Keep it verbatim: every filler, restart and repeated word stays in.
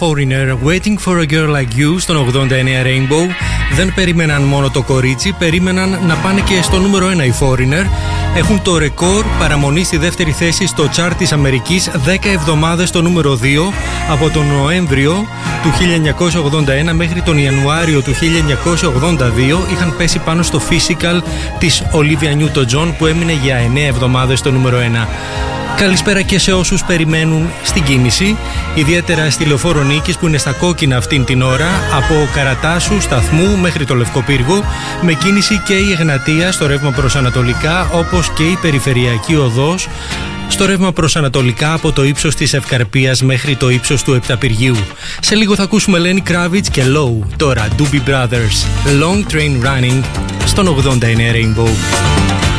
Foreigner, Waiting for a Girl Like You στον ογδόντα εννέα Rainbow. Δεν περίμεναν μόνο το κορίτσι, περίμεναν να πάνε και στο νούμερο ένα οι Foreigner. Έχουν το ρεκόρ παραμονή στη δεύτερη θέση στο chart της Αμερικής, δέκα εβδομάδες στο νούμερο δύο, από τον Νοέμβριο του χίλια εννιακόσια ογδόντα ένα μέχρι τον Ιανουάριο του χίλια εννιακόσια ογδόντα δύο. Είχαν πέσει πάνω στο Physical της Olivia Newton-John που έμεινε για εννέα εβδομάδες στο νούμερο ένα. Καλησπέρα και σε όσους περιμένουν στην κίνηση, ιδιαίτερα στη Λεωφόρο Νίκης που είναι στα κόκκινα αυτήν την ώρα, από Καρατάσου, Σταθμού μέχρι το Λευκοπύργο, με κίνηση και η Εγνατία στο ρεύμα προς Ανατολικά, όπως και η Περιφερειακή Οδός στο ρεύμα προς Ανατολικά από το ύψος της Ευκαρπίας μέχρι το ύψος του Επταπυργίου. Σε λίγο θα ακούσουμε Lenny Kravitz και Low. Τώρα Doobie Brothers, Long Train Running στον ογδόντα εννέα Rainbow.